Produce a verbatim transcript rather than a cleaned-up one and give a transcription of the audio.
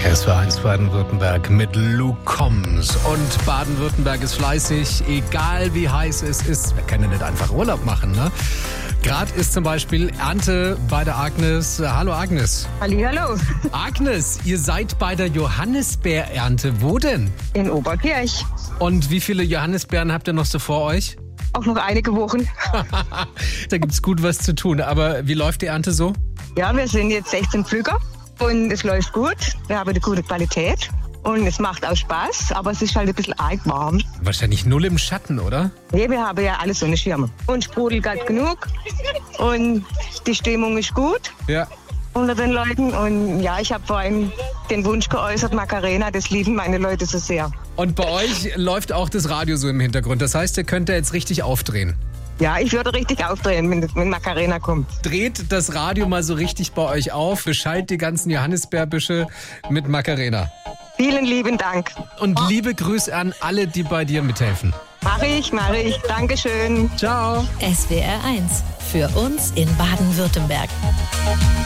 S W R eins Baden-Württemberg mit Luke Combs. Und Baden-Württemberg ist fleißig, egal wie heiß es ist. Wir können nicht einfach Urlaub machen, ne? Gerade ist zum Beispiel Ernte bei der Agnes. Hallo Agnes. Hallihallo. Agnes, ihr seid bei der Johannisbeerernte. Wo denn? In Oberkirch. Und wie viele Johannisbeeren habt ihr noch so vor euch? Auch noch einige Wochen. Da gibt's gut was zu tun. Aber wie läuft die Ernte so? Ja, wir sind jetzt sechzehn Pflücker und es läuft gut. Wir haben eine gute Qualität und es macht auch Spaß, aber es ist halt ein bisschen arg warm. Wahrscheinlich null im Schatten, oder? Nee, wir haben ja alle so eine Schirme. Und sprudelt ganz genug und die Stimmung ist gut. Ja. Unter den Leuten. Und ja, ich habe vorhin den Wunsch geäußert, Macarena, das lieben meine Leute so sehr. Und bei euch läuft auch das Radio so im Hintergrund. Das heißt, ihr könnt da jetzt richtig aufdrehen. Ja, ich würde richtig aufdrehen, wenn, wenn Macarena kommt. Dreht das Radio mal so richtig bei euch auf. Beschallt die ganzen Johannisbeerbüsche mit Macarena. Vielen lieben Dank. Und liebe Grüße an alle, die bei dir mithelfen. Mach ich, mach ich. Dankeschön. Ciao. S W R eins. Für uns in Baden-Württemberg.